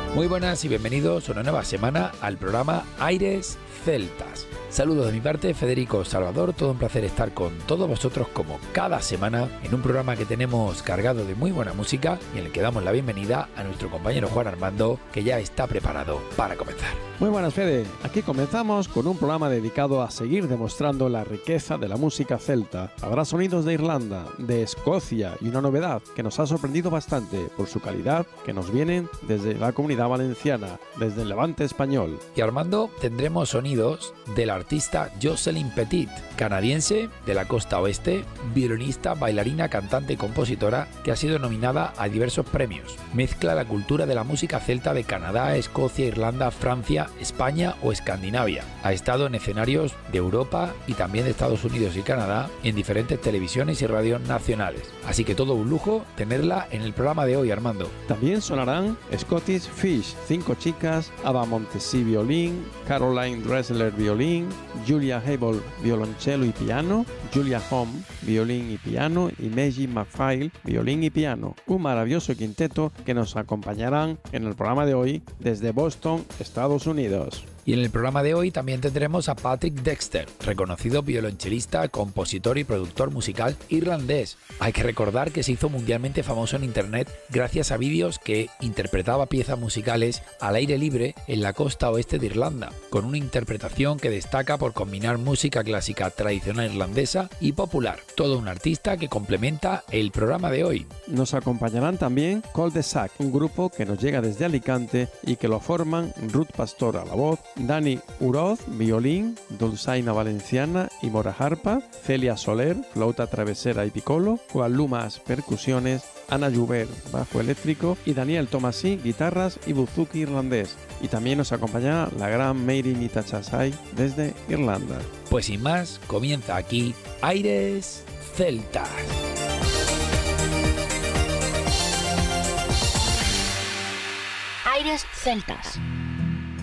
Muy buenas y bienvenidos una nueva semana al programa Aires Celtas. Saludos de mi parte, Federico Salvador, todo un placer estar con todos vosotros como cada semana en un programa que tenemos cargado de muy buena música y en el que damos la bienvenida a nuestro compañero Juan Armando, que ya está preparado para comenzar. Muy buenas, Fede. Aquí comenzamos con un programa dedicado a seguir demostrando la riqueza de la música celta. Habrá sonidos de Irlanda, de Escocia y una novedad que nos ha sorprendido bastante por su calidad, que nos vienen desde la Comunidad Valenciana, desde el Levante español. Y Armando, tendremos sonidos de la artista Jocelyn Petit, canadiense de la costa oeste, violinista, bailarina, cantante y compositora que ha sido nominada a diversos premios. Mezcla la cultura de la música celta de Canadá, Escocia, Irlanda, Francia, España o Escandinavia. Ha estado en escenarios de Europa y también de Estados Unidos y Canadá en diferentes televisiones y radios nacionales. Así que todo un lujo tenerla en el programa de hoy, Armando. También sonarán Scottish Fish, 5 chicas, Ava Montesi violín, Caroline Dressler violín, Julia Hable violonchelo y piano, Julia Home violín y piano y Maggie McPhail violín y piano. Un maravilloso quinteto que nos acompañarán en el programa de hoy desde Boston, Estados Unidos. Y en el programa de hoy también tendremos a Patrick Dexter, reconocido violonchelista, compositor y productor musical irlandés. Hay que recordar que se hizo mundialmente famoso en internet gracias a vídeos que interpretaba piezas musicales al aire libre en la costa oeste de Irlanda, con una interpretación que destaca por combinar música clásica tradicional irlandesa y popular. Todo un artista que complementa el programa de hoy. Nos acompañarán también Col de Sac, un grupo que nos llega desde Alicante y que lo forman Ruth Pastor a la voz, Dani Uroz, violín, Dulzaina Valenciana y Mora Harpa, Celia Soler, flauta travesera y piccolo, Juan Lumas, percusiones, Ana Lluver, bajo eléctrico y Daniel Tomasí, guitarras y buzuki irlandés. Y también nos acompaña la gran Mary Nitachasai desde Irlanda. Pues sin más, comienza aquí Aires Celtas. Aires Celtas.